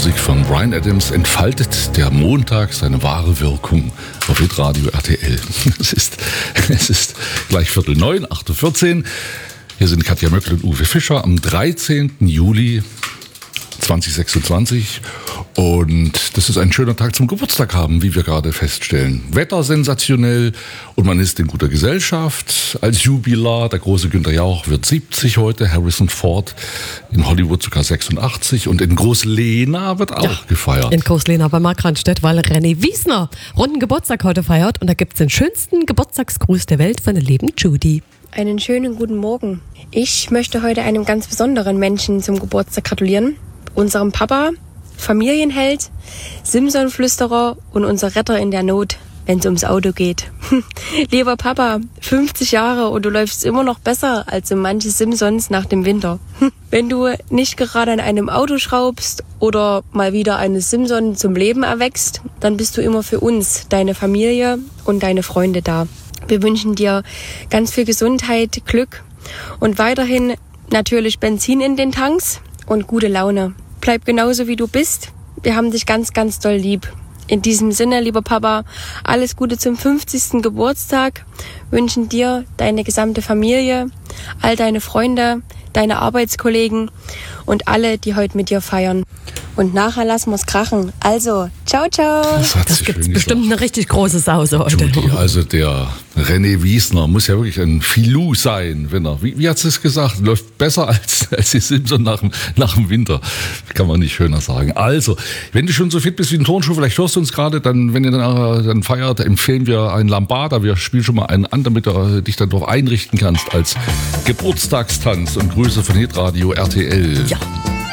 Musik von Bryan Adams entfaltet der Montag seine wahre Wirkung auf Hitradio RTL. Es ist gleich 8:45, 8:14 Uhr. Hier sind Katja Möckel und Uwe Fischer am 13. Juli 2026 und das ist ein schöner Tag zum Geburtstag haben, wie wir gerade feststellen. Wetter sensationell und man ist in guter Gesellschaft. Als Jubilar, der große Günther Jauch wird 70 heute, Harrison Ford in Hollywood sogar 86 und in Groß-Lehna wird auch gefeiert. In Groß-Lehna bei Markranstädt, weil René Wiesner runden Geburtstag heute feiert und da gibt es den schönsten Geburtstagsgruß der Welt von der lieben Judy. Einen schönen guten Morgen. Ich möchte heute einem ganz besonderen Menschen zum Geburtstag gratulieren. Unserem Papa, Familienheld, Simpson-Flüsterer und unser Retter in der Not, wenn es ums Auto geht. Lieber Papa, 50 Jahre und du läufst immer noch besser als so manche Simpsons nach dem Winter. Wenn du nicht gerade an einem Auto schraubst oder mal wieder eine Simpson zum Leben erwächst, dann bist du immer für uns, deine Familie und deine Freunde da. Wir wünschen dir ganz viel Gesundheit, Glück und weiterhin natürlich Benzin in den Tanks und gute Laune. Bleib genauso wie du bist. Wir haben dich ganz, ganz doll lieb. In diesem Sinne, lieber Papa, alles Gute zum 50. Geburtstag. Wünschen dir, deine gesamte Familie, all deine Freunde, deine Arbeitskollegen und alle, die heute mit dir feiern. Und nachher lassen wir es krachen. Also, ciao, ciao. Das gibt bestimmt eine richtig große Sause heute. Judy, also der René Wiesner muss ja wirklich ein Filou sein, wenn er, wie hat sie es gesagt, läuft besser als die Simpson nach dem Winter. Kann man nicht schöner sagen. Also, wenn du schon so fit bist wie ein Turnschuh, vielleicht hörst du uns gerade, dann, wenn ihr dann feiert, empfehlen wir einen Lambada. Wir spielen schon mal einen an, damit du dich dann darauf einrichten kannst als Geburtstagstanz und Grüße von Hitradio RTL. Ja.